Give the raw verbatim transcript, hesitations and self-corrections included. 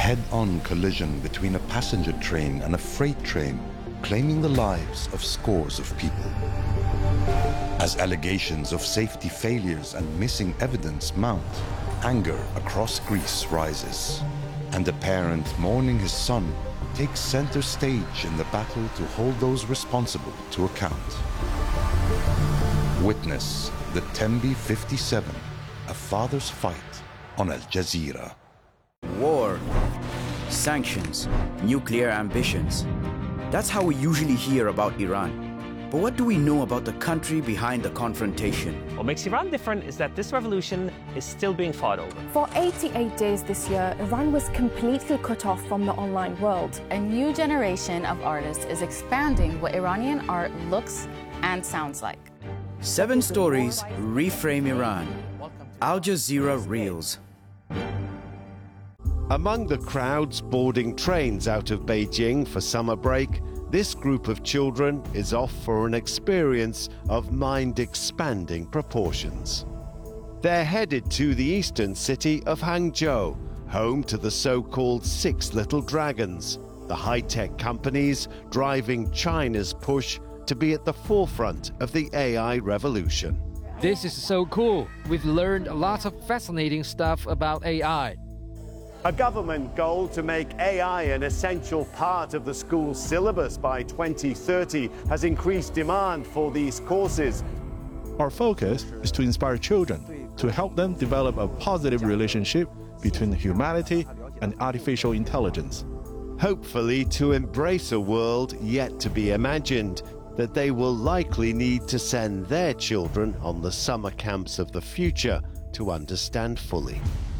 head-on collision between a passenger train and a freight train, claiming the lives of scores of people. As allegations of safety failures and missing evidence mount, anger across Greece rises, and a parent mourning his son takes center stage in the battle to hold those responsible to account. Witness the Tembe fifty-seven, a father's fight on Al Jazeera. War, sanctions, nuclear ambitions. That's how we usually hear about Iran. But what do we know about the country behind the confrontation? What makes Iran different is that this revolution is still being fought over. For eighty-eight days this year, Iran was completely cut off from the online world. A new generation of artists is expanding what Iranian art looks and sounds like. Seven stories reframe Iran. Al Jazeera Reels. Among the crowds boarding trains out of Beijing for summer break, this group of children is off for an experience of mind-expanding proportions. They're headed to the eastern city of Hangzhou, home to the so-called Six Little Dragons, the high-tech companies driving China's push to be at the forefront of the A I revolution. This is so cool. We've learned a lot of fascinating stuff about A I. A government goal to make A I an essential part of the school syllabus by twenty thirty has increased demand for these courses. Our focus is to inspire children, to help them develop a positive relationship between humanity and artificial intelligence. Hopefully to embrace a world yet to be imagined that they will likely need to send their children on the summer camps of the future to understand fully.